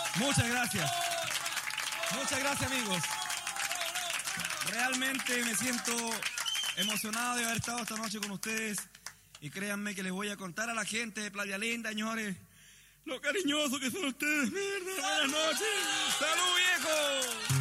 Muchas gracias. Muchas gracias, amigos. Realmente me siento emocionado de haber estado esta noche con ustedes. Y créanme que les voy a contar a la gente de Playa Linda, señores, lo cariñosos que son ustedes. Mierda, buenas noches. ¡Salud, viejo!